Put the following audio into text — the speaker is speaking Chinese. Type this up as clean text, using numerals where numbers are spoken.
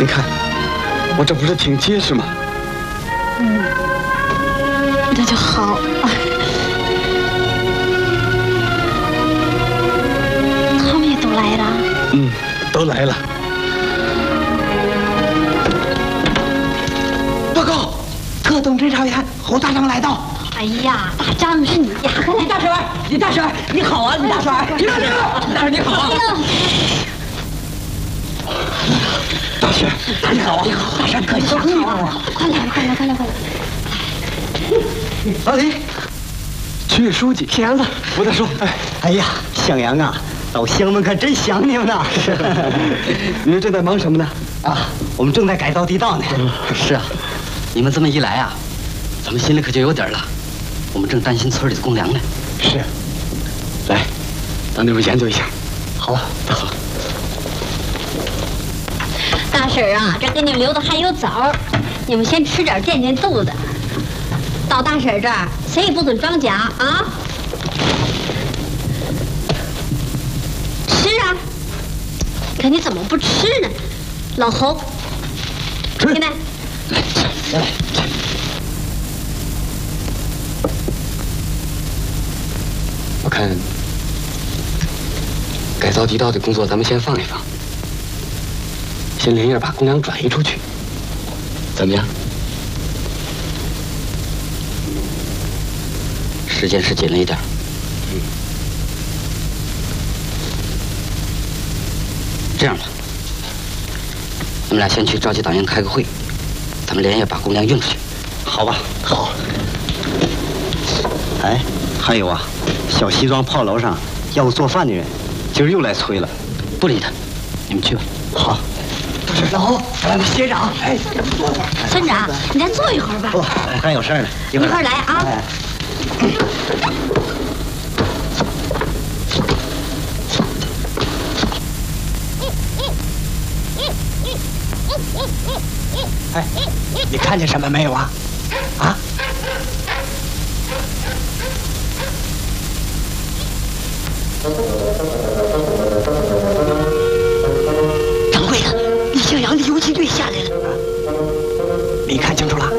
你看，我这不是挺结实吗？ 嗯，那就好。他们也都来了。 嗯，都来了。 报告，特种侦查员侯大长来到。 哎呀，大张是你呀！快来， 大婶，李大婶，你好啊，李大婶，李大婶你好。大婶，你好啊，大婶可想你了。 快来，快来，快来，快来！ 老李，区委书记， 向阳子， 吴大叔， 哎呀，向阳啊，老乡们可真想你们呐。 你们正在忙什么呢？ 啊，我们正在改造地道呢。 是啊，你们这么一来啊，咱们心里可就有底儿了。我们正担心村里的公粮呢。 是。来，到那边研究一下。 好啊， 好。 大婶啊，这给你们留的还有枣，你们先吃点垫垫肚子。到大婶这儿，谁也不准装假啊！吃啊！可你怎么不吃呢？老侯， 吃。 进来。 来。 我看改造地道的工作咱们先放一放，先连夜把公粮转移出去，怎么样？ 时间是紧了一点。这样吧，咱们俩先去召集党员开个会，咱们连夜把公粮运出去，好吧？ 好。哎，还有啊，小西庄炮楼上要做饭的人，今儿又来催了。 不理他，你们去吧。 好。老侯，学长，哎，坐会儿。 村长，你再坐一会儿吧。 不，还有事儿呢， 一会儿来啊。 哎，你看见什么没有啊？啊？掌柜的，李向阳的游击队下来了。你看清楚了？